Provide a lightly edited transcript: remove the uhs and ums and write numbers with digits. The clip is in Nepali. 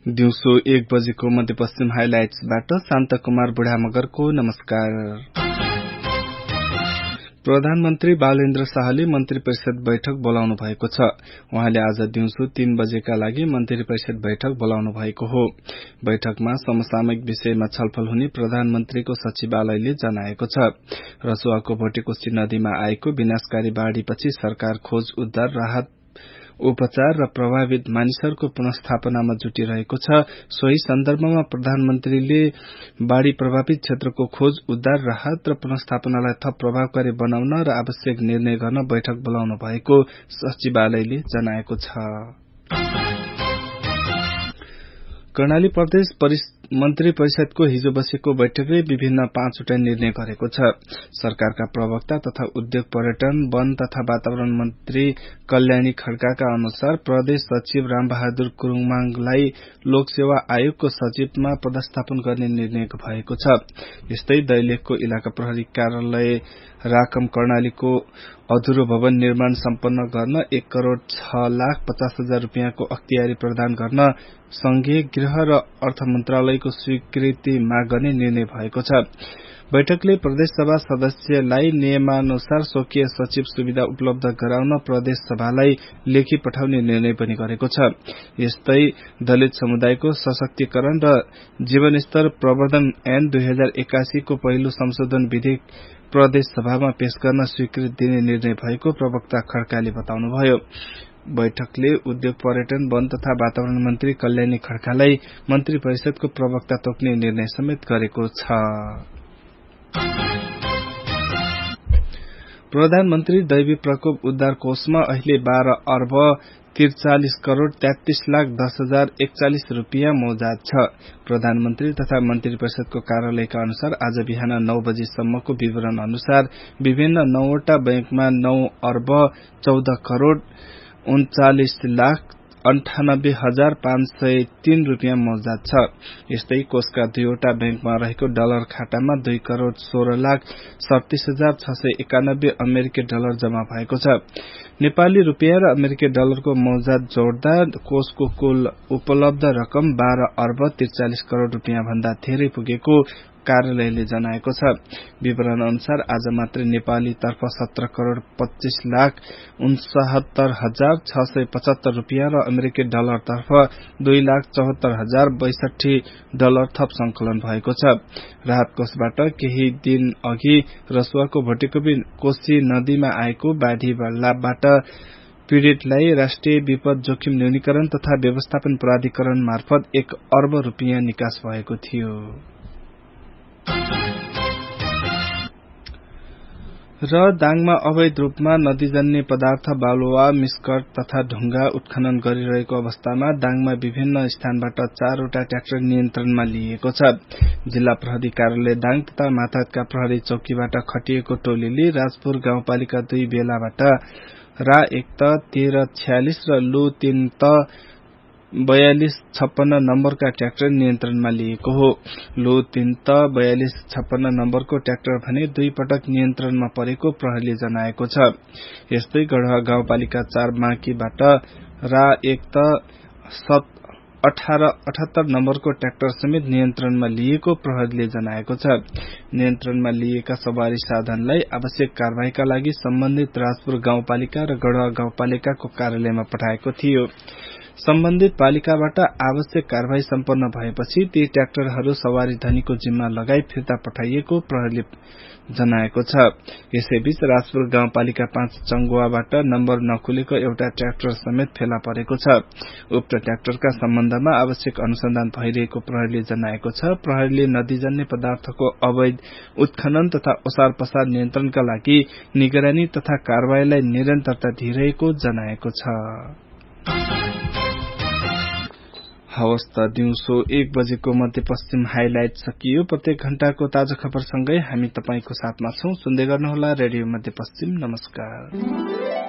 दिउँसो 1 बजेको मध्यपश्चिम हाइलाइट्सबाट शान्त कुमार बुढामगरको नमस्कार। प्रधानमन्त्री बालेन्द्र शाहले मन्त्री परिषद बैठक बोलाउनु भएको छ। उहाँले आज दिउँसो 3 बजेका लागि मन्त्री परिषद बैठक बोलाउनु भएको हो। बैठकमा समसामयिक विषयमा छलफल हुने प्रधानमन्त्रीको सचिवालयले जनाएको छ। रसुवाको भोटेकोशी नदीमा आएको विनाशकारी बाढ़ीपछि सरकार खोज उद्धार राहत उपचार र प्रभावित मानिसहरूको पुनस्थापनामा जुटिरहेको छ। सोही सन्दर्भमा प्रधानमन्त्रीले बाढ़ी प्रभावित क्षेत्रको खोज उद्धार राहत र पुनस्थापनालाई थप प्रभावकारी बनाउन र आवश्यक निर्णय गर्न बैठक बोलाउनु भएको सचिवालयले जनाएको छ। कर्णाली प्रदेश मन्त्री परिषदको हिजो बसेको बैठकले विभिन्न 5वटा निर्णय गरेको छ। सरकारका प्रवक्ता तथा उद्योग पर्यटन वन तथा वातावरण मन्त्री कल्याणी खड्काका अनुसार प्रदेश सचिव रामबहादुर कुरुङमाङलाई लोकसेवा आयोगको सचिवमा पदस्थापन गर्ने निर्णय भएको छ। यस्तै दैलेखको इलाका प्रहरी कार्यालय राकम कर्णालीको अधुरो भवन निर्माण सम्पन्न गर्न 1,06,50,000 रुपियाँको अख्तियारी प्रदान गर्न संघीय गृह र अर्थ मन्त्रालयको स्वीकृति माग गर्ने निर्णय भएको छ। बैठकले प्रदेशसभा सदस्यलाई नियमानुसार स्वकीय सचिव सुविधा उपलब्ध गराउन प्रदेश सभालाई लेखी पठाउने निर्णय पनि गरेको छ। यस्तै दलित समुदायको सशक्तिकरण र जीवनस्तर प्रवर्धन ऐन 2081 को पहिलो संशोधन विधेयक प्रदेश सभामा पेश गर्न स्वीकृति दिने निर्णय भएको प्रवक्ता खड्काले बताउनुभयो। बैठकले उद्योग पर्यटन वन तथा वातावरण मन्त्री कल्याणी खड्कालाई मन्त्री परिषदको प्रवक्ता तोक्ने निर्णय समेत गरेको छ। प्रधानमन्त्री दैवी प्रकोप उद्धार कोषमा अहिले 12 अर्ब 43 करोड़ 33 लाख 10,041 रुपियाँ मौजाद छ। प्रधानमन्त्री तथा मन्त्री परिषदको कार्यालयका अनुसार आज बिहान 9 बजेसम्मको विवरण अनुसार विभिन्न 9वटा बैंकमा 9 अर्ब 14 करोड़ 39 लाख 98,503 रुपियाँ मौजाद छ। यस्तै कोषका 2वटा बैंकमा रहेको डलर खातामा 2 करोड़ 16 लाख 37,691 अमेरिकी डलर जमा भएको छ। नेपाली रुपियाँ र अमेरिकी डलरको मौजाद जोड्दा कोषको कुल उपलब्ध रकम 12 अर्ब 43 करोड़ रुपियाँ भन्दा धेरै पुगेको कार्यालयले जनाएको छ। विवरण अनुसार आज मात्र नेपाली तर्फ 17 करोड़ 25 लाख 69,675 रुपियाँ र अमेरिकी डलर तर्फ 2 लाख 74,062 डलर थप संकलन भएको छ। राहत कोषबाट केही दिन अघि रसुवाको भोटेकोशी नदीमा आएको बाढ़ीबाट पीड़ितलाई राष्ट्रिय विपद जोखिम न्यूनीकरण तथा व्यवस्थापन प्राधिकरण मार्फत 1 अर्ब रुपियाँ निकास भएको थियो। र दाङमा अवैध रूपमा नदीजन्य पदार्थ बालुवा मिस्कट तथा ढुंगा उत्खनन गरिरहेको अवस्थामा दाङमा विभिन्न स्थानबाट 4वटा ट्र्याक्टर नियन्त्रणमा लिएको छ। जिल्ला प्रहरी कार्यालय दाङ तथा माथाका प्रहरी चौकीबाट खटिएको टोलीले राजपुर गाउँपालिका 2 बेलाबाट रा 1 त 1346 र लु 3 त 4256 नम्बरका ट्र्याक्टर नियन्त्रणमा लिएको हो। लु 3 त 4256 नम्बरको ट्र्याक्टर भने 2 पटक नियन्त्रणमा परेको प्रहरीले जनाएको छ। यस्तै गढवा गाउँपालिका 4 माकीबाट रा 1 त 1878 नम्बरको ट्र्याक्टर समेत नियन्त्रणमा लिएको प्रहरीले जनाएको छ। नियन्त्रणमा लिएका सवारी साधनलाई आवश्यक कार्यवाहीका लागि सम्बन्धित राजपुर गाउँपालिका र गढवा गाउँपालिकाको कार्यालयमा पठाएको थियो। सम्बन्धित पालिकाबाट आवश्यक कार्यवाही सम्पन्न भएपछि ती ट्र्याक्टरहरू सवारी धनीको जिम्मा लगाई फिर्ता पठाइएको प्रहरीले जनाएको छ। यसैबीच राजपुर गाउँपालिका 5 चंगुवाबाट नम्बर नखुलेको एउटा ट्र्याक्टर समेत फेला परेको छ। उक्त ट्र्याक्टरका सम्बन्धमा आवश्यक अनुसन्धान भइरहेको प्रहरीले जनाएको छ। प्रहरीले नदीजन्य पदार्थको अवैध उत्खनन तथा ओसार पसार नियन्त्रणका लागि निगरानी तथा कार्यवाहीलाई निरन्तरता दिइरहेको जनाएको छ। हवस् त दिउँसो 1 बजेको मध्यपश्चिम हाइलाइट सकियो। प्रत्येक घण्टाको ताजा खबरसँगै हामी तपाईंको साथमा छौं। सुन्दै गर्नुहोला रेडियो मध्यपश्चिम। नमस्कार।